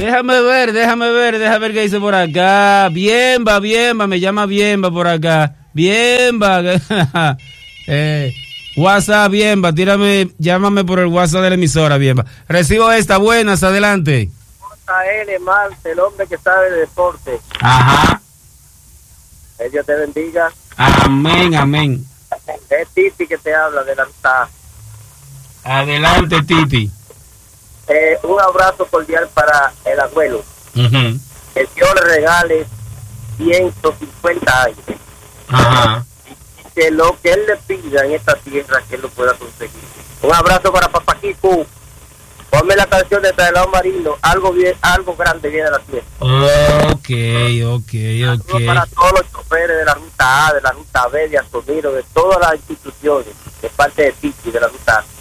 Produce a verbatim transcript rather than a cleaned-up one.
Déjame ver, déjame ver, déjame ver qué dice por acá. Bienva, Bienva, me llama Bienva por acá. Bienva. eh, WhatsApp, Bienva, tírame, llámame por el WhatsApp de la emisora, Bienva. Recibo esta, buenas, adelante. J L Marte, el hombre que sabe de deporte. Ajá. Que Dios te bendiga. Amén, amén. Es Titi que te habla de la ruta. Adelante, Titi. Eh, un abrazo cordial para el abuelo. Uh-huh. Que Dios le regale ciento cincuenta años. Ajá. Y que lo que él le pida en esta tierra, que él lo pueda conseguir. Un abrazo para Papá Kiko. Ponme la canción de Traslado Marino. Algo bien, algo grande viene a la tierra. Ok, ok, ok. Para todos los choferes de la ruta A, de la ruta B, de Asomiro, de todas las instituciones, de parte de Titi, de la ruta A.